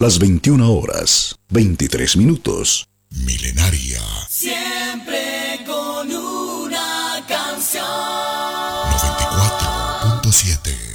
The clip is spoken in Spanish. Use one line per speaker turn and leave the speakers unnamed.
Las 21 horas, 23 minutos.
Milenaria.
Siempre con una canción.
94.7.